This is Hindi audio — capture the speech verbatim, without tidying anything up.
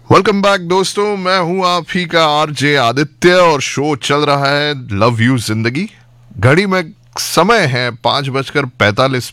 वेलकम बैक दोस्तों, मैं हूं आप ही का आरजे आदित्य और शो चल रहा है लव यू जिंदगी। घड़ी में समय है पाँच बजकर पैंतालीस